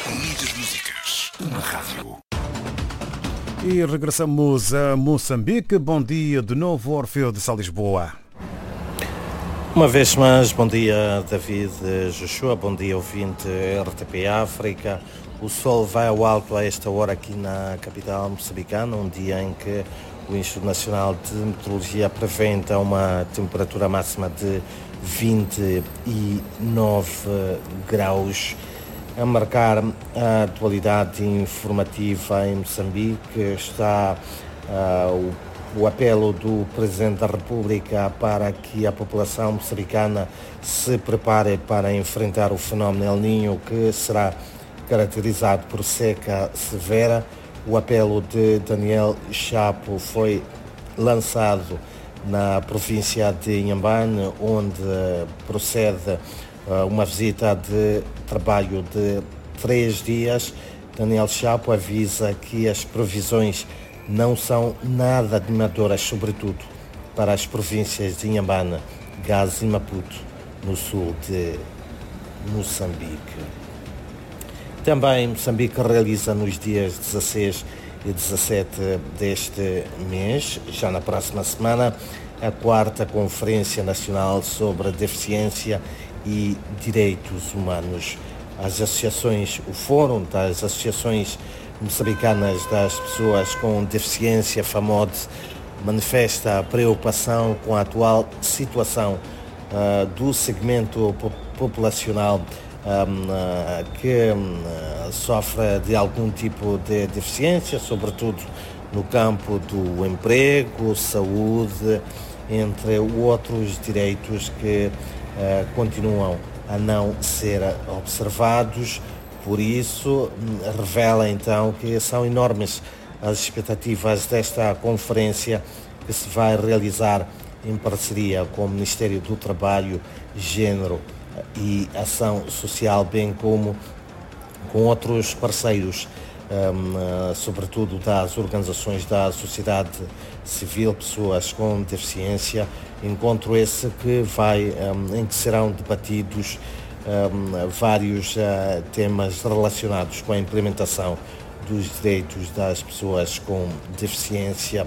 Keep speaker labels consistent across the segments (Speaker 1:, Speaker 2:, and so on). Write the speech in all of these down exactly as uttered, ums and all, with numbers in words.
Speaker 1: Muitas músicas, uma rádio.
Speaker 2: E regressamos a Moçambique. Bom dia de novo, Orfeu de Sá Lisboa.
Speaker 3: Uma vez mais, bom dia David Joshua, bom dia ouvinte R T P África. O sol vai ao alto a esta hora aqui na capital moçambicana, um dia em que o Instituto Nacional de Meteorologia prevê então uma temperatura máxima de vinte e nove graus. A marcar a atualidade informativa em Moçambique está uh, o, o apelo do Presidente da República para que a população moçambicana se prepare para enfrentar o fenómeno El Niño, que será caracterizado por seca severa. O apelo de Daniel Chapo foi lançado na província de Inhambane, onde procede uma visita de trabalho de três dias. Daniel Chapo avisa que as previsões não são nada animadoras, sobretudo para as províncias de Inhambane, Gaza e Maputo, no sul de Moçambique. Também Moçambique realiza nos dias dezasseis e dezassete deste mês, já na próxima semana, a quarta Conferência Nacional sobre a Deficiência e Direitos Humanos. As associações, o Fórum das Associações Moçambicanas das Pessoas com Deficiência, FAMOD, manifesta a preocupação com a atual situação uh, do segmento populacional um, uh, que um, sofre de algum tipo de deficiência, sobretudo no campo do emprego, saúde, entre outros direitos que Uh, continuam a não ser observados. Por isso, revela então que são enormes as expectativas desta conferência, que se vai realizar em parceria com o Ministério do Trabalho, Gênero e Ação Social, bem como com outros parceiros, um, uh, sobretudo das organizações da sociedade civil, pessoas com deficiência. Encontro esse que vai, um, em que serão debatidos um, vários uh, temas relacionados com a implementação dos direitos das pessoas com deficiência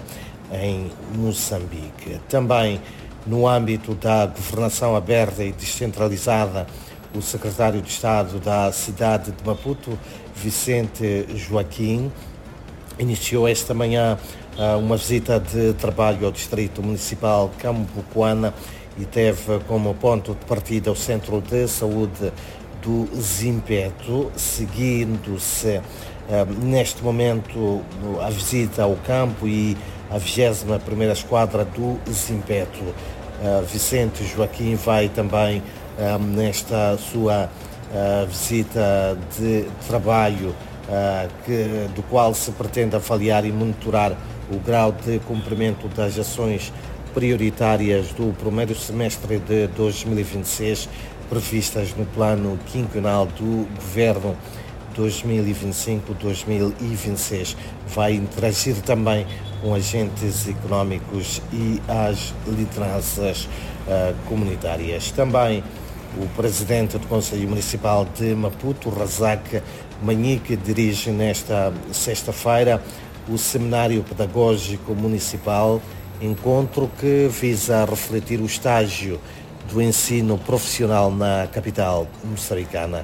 Speaker 3: em Moçambique. Também no âmbito da governação aberta e descentralizada, o secretário de Estado da cidade de Maputo, Vicente Joaquim, iniciou esta manhã uh, uma visita de trabalho ao Distrito Municipal Cambucoana e teve como ponto de partida o Centro de Saúde do Zimpeto, seguindo-se uh, neste momento a visita ao campo e a vigésima primeira esquadra do Zimpeto. Uh, Vicente Joaquim vai também uh, nesta sua uh, visita de trabalho Uh, que, do qual se pretende avaliar e monitorar o grau de cumprimento das ações prioritárias do primeiro semestre de dois mil e vinte e seis, previstas no plano quinquenal do Governo dois mil e vinte e cinco a dois mil e vinte e seis. Vai interagir também com agentes económicos e as lideranças uh, comunitárias. Também o presidente do Conselho Municipal de Maputo, Razak Manhique, dirige nesta sexta-feira o Seminário Pedagógico Municipal, encontro que visa refletir o estágio do ensino profissional na capital moçambicana.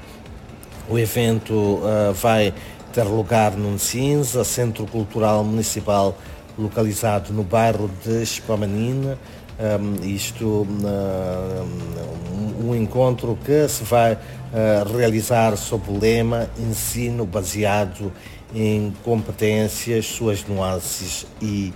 Speaker 3: O evento uh, vai ter lugar no Cinza, Centro Cultural Municipal, localizado no bairro de Chipamanina. Um, isto, uh, um, um encontro que se vai uh, realizar sob o lema Ensino baseado em competências, suas nuances e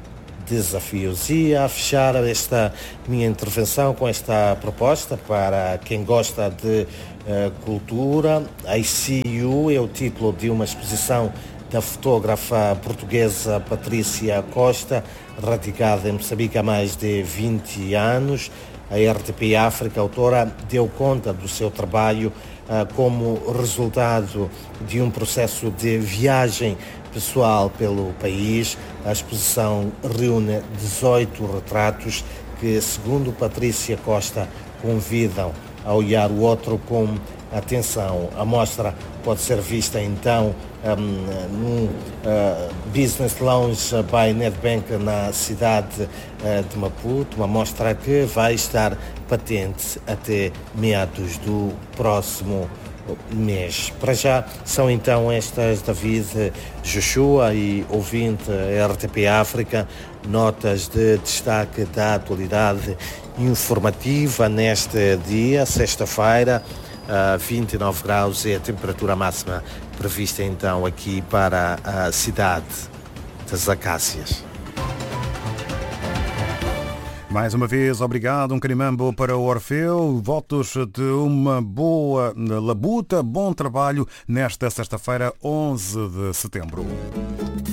Speaker 3: desafios. E a fechar esta minha intervenção com esta proposta para quem gosta de uh, cultura, I See You é o título de uma exposição da fotógrafa portuguesa Patrícia Costa, radicada em Moçambique há mais de vinte anos. A R T P África, a autora, deu conta do seu trabalho uh, como resultado de um processo de viagem pessoal pelo país. A exposição reúne dezoito retratos que, segundo Patrícia Costa, convidam a olhar o outro com atenção, a mostra pode ser vista então um, num uh, Business Lounge by Nedbank na cidade uh, de Maputo, uma mostra que vai estar patente até meados do próximo mês. Para já são então estas, David, Joshua e ouvinte R T P África, notas de destaque da atualidade informativa neste dia, sexta-feira, vinte e nove graus é a temperatura máxima prevista então aqui para a cidade das Acácias.
Speaker 2: Mais uma vez, obrigado, um carimambo para o Orfeu, votos de uma boa labuta, bom trabalho nesta sexta-feira, onze de setembro.